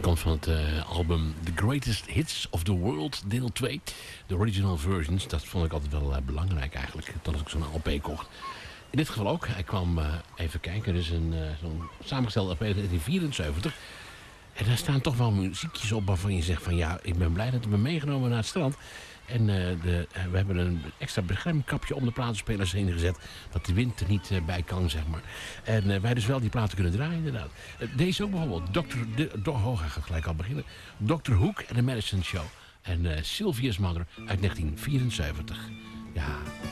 kant van het album The Greatest Hits of the World, deel 2. De original versions, dat vond ik altijd wel belangrijk eigenlijk. Dat ik zo'n LP kocht. In dit geval ook. Hij kwam, even kijken, er is zo'n samengestelde LP uit 1974. En daar staan toch wel muziekjes op waarvan je zegt van ja, ik ben blij dat we meegenomen naar het strand. En we hebben een extra beschermkapje om de platenspelers heen gezet. Dat de wind er niet bij kan, zeg maar. En wij dus wel die platen kunnen draaien, inderdaad. Deze ook bijvoorbeeld. Hij gaat gelijk al beginnen. Dr. Hook en The Medicine Show. En Sylvia's Mother uit 1974. Ja...